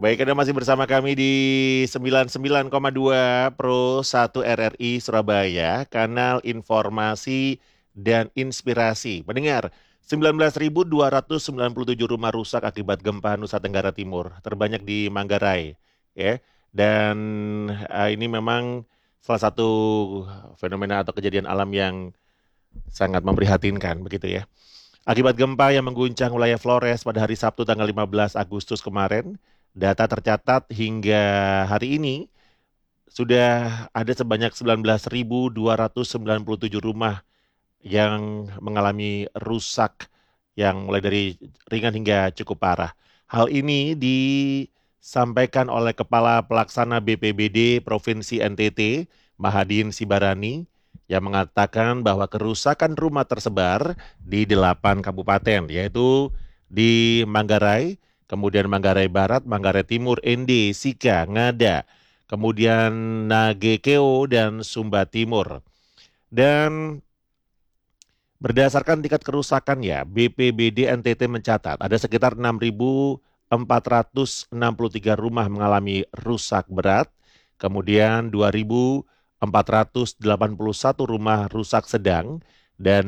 Baik, Anda masih bersama kami di 99,2 Pro 1 RRI Surabaya, kanal informasi dan inspirasi. Mendengar, 19.297 rumah rusak akibat gempa Nusa Tenggara Timur, terbanyak di Manggarai, ya. Dan ini memang salah satu fenomena atau kejadian alam yang sangat memprihatinkan, begitu ya. Akibat gempa yang mengguncang wilayah Flores pada hari Sabtu tanggal 15 Agustus kemarin, data tercatat hingga hari ini sudah ada sebanyak 19.297 rumah yang mengalami rusak yang mulai dari ringan hingga cukup parah. Hal ini disampaikan oleh Kepala Pelaksana BPBD Provinsi NTT, Mahadin Sibarani, yang mengatakan bahwa kerusakan rumah tersebar di 8 kabupaten, yaitu di Manggarai, kemudian Manggarai Barat, Manggarai Timur, ND, Sika, Ngada, kemudian Nagekeo, dan Sumba Timur. Dan berdasarkan tingkat kerusakan ya, BPBD NTT mencatat ada sekitar 6.463 rumah mengalami rusak berat, kemudian 2.481 rumah rusak sedang, dan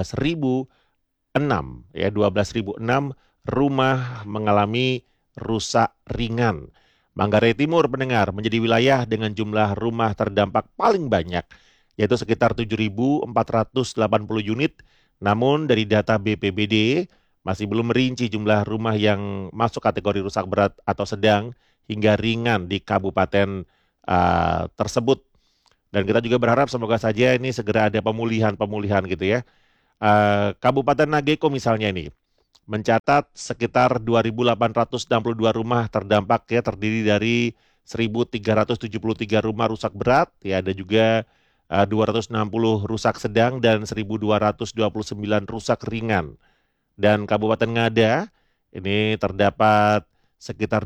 12.006 rumah mengalami rusak ringan. Manggarai Timur pendengar menjadi wilayah dengan jumlah rumah terdampak paling banyak, yaitu sekitar 7.480 unit. Namun dari data BPBD masih belum merinci jumlah rumah yang masuk kategori rusak berat atau sedang hingga ringan di kabupaten tersebut. Dan kita juga berharap semoga saja ini segera ada pemulihan gitu ya. Kabupaten Nageko misalnya ini mencatat sekitar 2.862 rumah terdampak ya, terdiri dari 1.373 rumah rusak berat, ya ada juga 260 rusak sedang dan 1.229 rusak ringan. Dan Kabupaten Ngada ini terdapat sekitar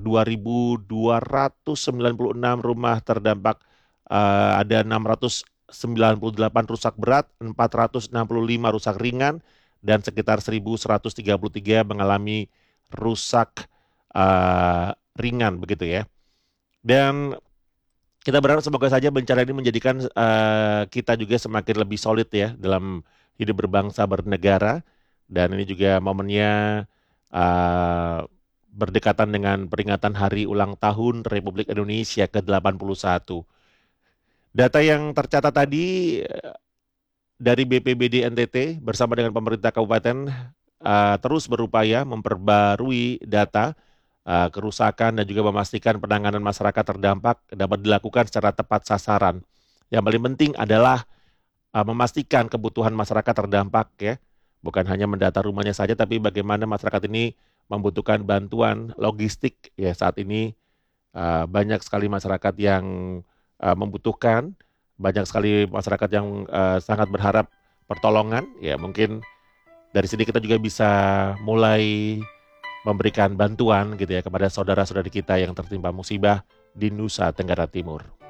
2.296 rumah terdampak, ada 698 rusak berat, 465 rusak ringan, dan sekitar 1.133 mengalami rusak ringan begitu ya. Dan kita berharap semoga saja bencana ini menjadikan kita juga semakin lebih solid ya dalam hidup berbangsa bernegara. Dan ini juga momennya berdekatan dengan peringatan Hari Ulang Tahun Republik Indonesia ke-81. Data yang tercatat tadi dari BPBD NTT bersama dengan pemerintah kabupaten terus berupaya memperbarui data kerusakan dan juga memastikan penanganan masyarakat terdampak dapat dilakukan secara tepat sasaran. Yang paling penting adalah memastikan kebutuhan masyarakat terdampak ya, bukan hanya mendata rumahnya saja, tapi bagaimana masyarakat ini membutuhkan bantuan logistik ya saat ini. Banyak sekali masyarakat yang membutuhkan, banyak sekali masyarakat yang sangat berharap pertolongan. Ya mungkin dari sini kita juga bisa mulai memberikan bantuan gitu ya kepada saudara-saudari kita yang tertimpa musibah di Nusa Tenggara Timur.